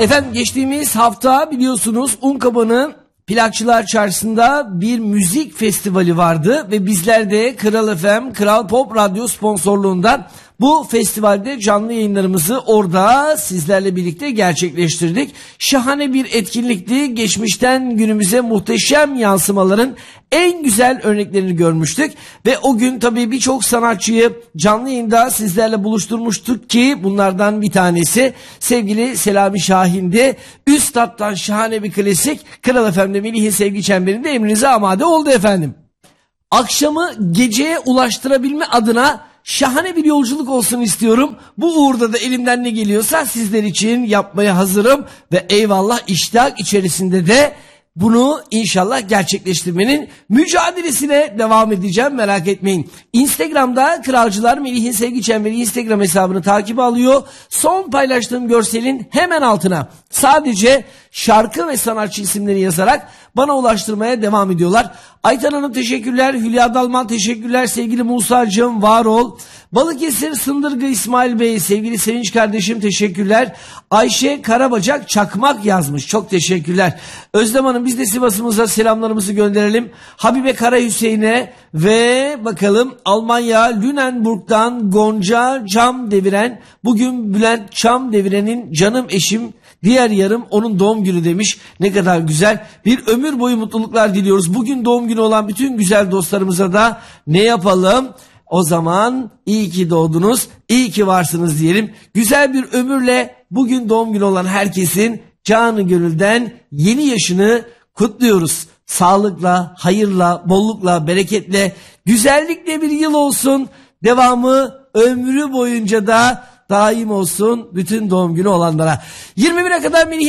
Efendim geçtiğimiz hafta biliyorsunuz Unkapanı Plakçılar Çarşısı'nda bir müzik festivali vardı ve bizler de Kral FM, Kral Pop Radyo sponsorluğundan bu festivalde canlı yayınlarımızı orada sizlerle birlikte gerçekleştirdik. Şahane bir etkinlikti. Geçmişten günümüze muhteşem yansımaların en güzel örneklerini görmüştük. Ve o gün tabii birçok sanatçıyı canlı yayında sizlerle buluşturmuştuk ki bunlardan bir tanesi sevgili Selami Şahin'di. Üstad'dan şahane bir klasik Kral FM'de Melih'in Sevgi Çemberi'nde emrinize amade oldu efendim. Akşamı geceye ulaştırabilme adına şahane bir yolculuk olsun istiyorum. Bu uğurda da elimden ne geliyorsa sizler için yapmaya hazırım. Ve eyvallah iştihak içerisinde de bunu inşallah gerçekleştirmenin mücadelesine devam edeceğim, merak etmeyin. Instagram'da Kralcılar Melih'in Sevgi Çemberi Instagram hesabını takip alıyor. Son paylaştığım görselin hemen altına sadece şarkı ve sanatçı isimleri yazarak bana ulaştırmaya devam ediyorlar. Ayten Hanım teşekkürler, Hülya Dalman teşekkürler, sevgili Musa'cığım var ol. Balıkesir Sındırgı İsmail Bey, sevgili Sevinç kardeşim teşekkürler. Ayşe Karabacak Çakmak yazmış, çok teşekkürler. Özlem Hanım biz de Sivas'ımıza selamlarımızı gönderelim. Habibe Kara Hüseyin'e ve bakalım Almanya Lüneburg'dan Gonca Cam Deviren, bugün Bülent Çam Deviren'in canım eşim, diğer yarım onun doğum günü demiş. Ne kadar güzel. Bir ömür boyu mutluluklar diliyoruz. Bugün doğum günü olan bütün güzel dostlarımıza da ne yapalım? O zaman iyi ki doğdunuz, iyi ki varsınız diyelim. Güzel bir ömürle bugün doğum günü olan herkesin canı gönülden yeni yaşını kutluyoruz. Sağlıkla, hayırla, bollukla, bereketle, güzellikle bir yıl olsun. Devamı ömrü boyunca da daim olsun bütün doğum günü olanlara. 21'e kadar Melih